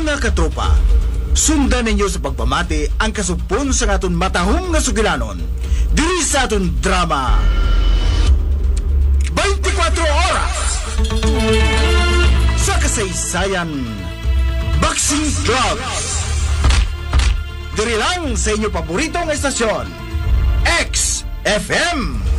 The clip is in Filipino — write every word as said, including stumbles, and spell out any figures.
Mga katropa, sundan ninyo sa pagpamati ang kasugpon sa aton matahong nga sugilanon diri sa aton drama twenty-four Oras sa kasaysayan Boxing Gloves. Diri lang sa inyo paboritong estasyon X F M.